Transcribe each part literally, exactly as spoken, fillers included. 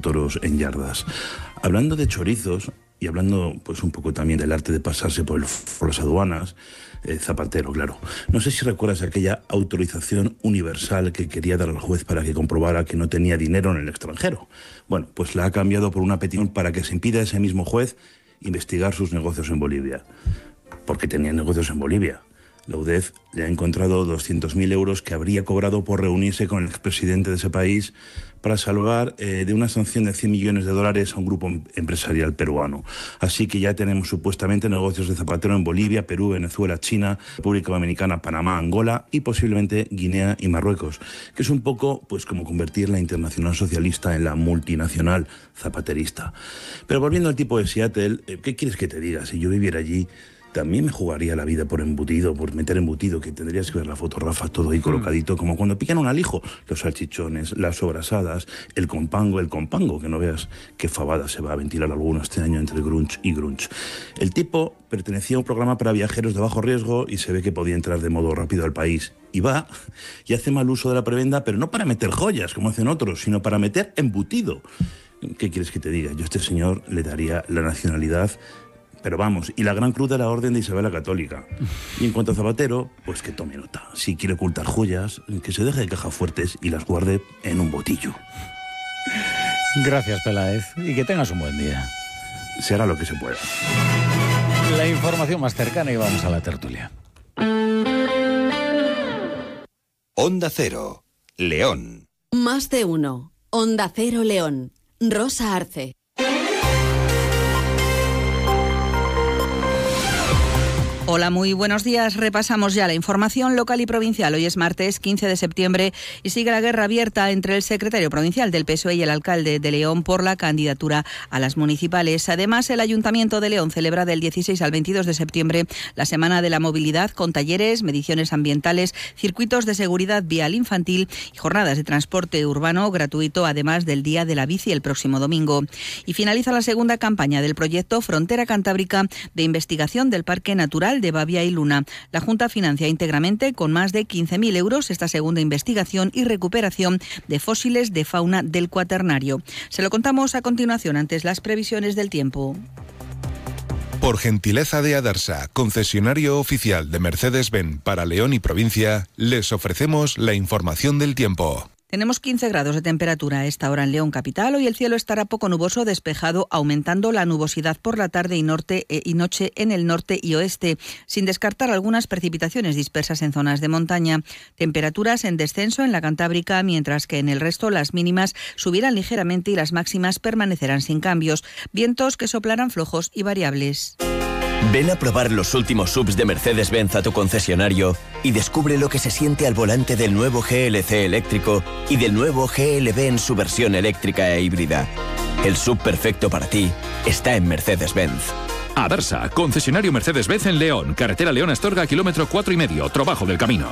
toros en yardas. Hablando de chorizos, y hablando pues un poco también del arte de pasarse por, el, por las aduanas, eh, Zapatero, claro. No sé si recuerdas aquella autorización universal que quería dar al juez para que comprobara que no tenía dinero en el extranjero. Bueno, pues la ha cambiado por una petición para que se impida a ese mismo juez investigar sus negocios en Bolivia. Porque tenía negocios en Bolivia. La U D E F le ha encontrado doscientos mil euros que habría cobrado por reunirse con el expresidente de ese país para salvar eh, de una sanción de cien millones de dólares a un grupo empresarial peruano. Así que ya tenemos supuestamente negocios de Zapatero en Bolivia, Perú, Venezuela, China, República Dominicana, Panamá, Angola y posiblemente Guinea y Marruecos, que es un poco pues como convertir la internacional socialista en la multinacional zapaterista. Pero volviendo al tipo de Seattle, ¿qué quieres que te diga? Si yo viviera allí, también me jugaría la vida por embutido, por meter embutido, que tendrías que ver la foto, Rafa, todo ahí colocadito, mm. como cuando pican un alijo, los salchichones, las sobrasadas, el compango, el compango, que no veas qué fabada se va a ventilar alguno este año entre grunge y grunge. El tipo pertenecía a un programa para viajeros de bajo riesgo y se ve que podía entrar de modo rápido al país. Y va y hace mal uso de la prebenda, pero no para meter joyas, como hacen otros, sino para meter embutido. ¿Qué quieres que te diga? Yo a este señor le daría la nacionalidad, pero vamos, y la gran cruz de la Orden de Isabel la Católica. Y en cuanto a Zapatero, pues que tome nota. Si quiere ocultar joyas, que se deje de cajas fuertes y las guarde en un botillo. Gracias, Peláez, y que tengas un buen día. Se hará lo que se pueda. La información más cercana y vamos a la tertulia. Onda Cero, León. Más de uno. Onda Cero León. Rosa Arce. Hola, muy buenos días. Repasamos ya la información local y provincial. Hoy es martes quince de septiembre y sigue la guerra abierta entre el secretario provincial del P S O E y el alcalde de León por la candidatura a las municipales. Además, el Ayuntamiento de León celebra del dieciséis al veintidós de septiembre la Semana de la Movilidad con talleres, mediciones ambientales, circuitos de seguridad vial infantil y jornadas de transporte urbano gratuito, además del Día de la Bici el próximo domingo. Y finaliza la segunda campaña del proyecto Frontera Cantábrica de investigación del Parque Natural de Babia y Luna. La Junta financia íntegramente con más de quince mil euros esta segunda investigación y recuperación de fósiles de fauna del Cuaternario. Se lo contamos a continuación, antes las previsiones del tiempo. Por gentileza de Adarsa, concesionario oficial de Mercedes-Benz para León y provincia, les ofrecemos la información del tiempo. Tenemos quince grados de temperatura a esta hora en León capital. Hoy el cielo estará poco nuboso, despejado, aumentando la nubosidad por la tarde y norte eh, y noche en el norte y oeste, sin descartar algunas precipitaciones dispersas en zonas de montaña. Temperaturas en descenso en la Cantábrica, mientras que en el resto las mínimas subirán ligeramente y las máximas permanecerán sin cambios. Vientos que soplarán flojos y variables. Ven a probar los últimos S U Vs de Mercedes-Benz a tu concesionario y descubre lo que se siente al volante del nuevo G L C eléctrico y del nuevo G L B en su versión eléctrica e híbrida. El S U V perfecto para ti está en Mercedes-Benz. Adarsa, concesionario Mercedes-Benz en León, carretera León-Astorga, kilómetro cuatro y medio, trabajo del camino.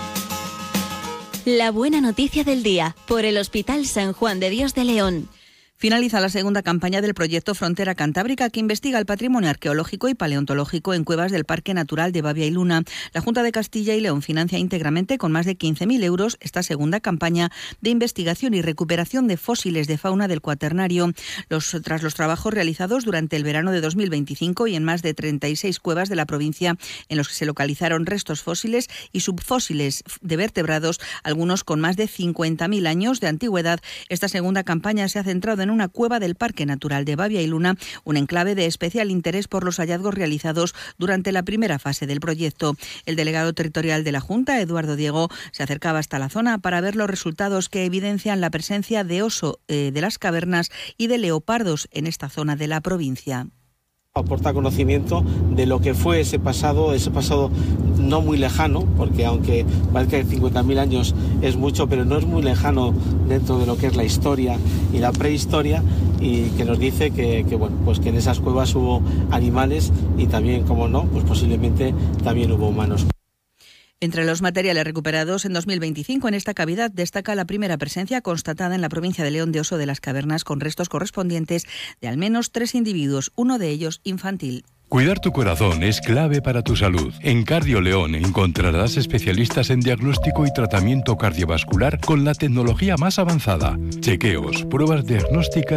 La buena noticia del día, por el Hospital San Juan de Dios de León. Finaliza la segunda campaña del proyecto Frontera Cantábrica, que investiga el patrimonio arqueológico y paleontológico en cuevas del Parque Natural de Babia y Luna. La Junta de Castilla y León financia íntegramente con más de quince mil euros esta segunda campaña de investigación y recuperación de fósiles de fauna del Cuaternario. Los, tras los trabajos realizados durante el verano de dos mil veinticinco y en más de treinta y seis cuevas de la provincia, en los que se localizaron restos fósiles y subfósiles de vertebrados, algunos con más de cincuenta mil años de antigüedad, esta segunda campaña se ha centrado en en una cueva del Parque Natural de Babia y Luna, un enclave de especial interés por los hallazgos realizados durante la primera fase del proyecto. El delegado territorial de la Junta, Eduardo Diego, se acercaba hasta la zona para ver los resultados que evidencian la presencia de oso eh, de las cavernas y de leopardos en esta zona de la provincia. Aporta conocimiento de lo que fue ese pasado, ese pasado no muy lejano, porque aunque parece que cincuenta mil años es mucho, pero no es muy lejano dentro de lo que es la historia y la prehistoria, y que nos dice que, que bueno, pues que en esas cuevas hubo animales y también, como no, pues posiblemente también hubo humanos. Entre los materiales recuperados en dos mil veinticinco en esta cavidad destaca la primera presencia constatada en la provincia de León de oso de las cavernas, con restos correspondientes de al menos tres individuos, uno de ellos infantil. Cuidar tu corazón es clave para tu salud. En Cardio León encontrarás especialistas en diagnóstico y tratamiento cardiovascular con la tecnología más avanzada. Chequeos, pruebas diagnósticas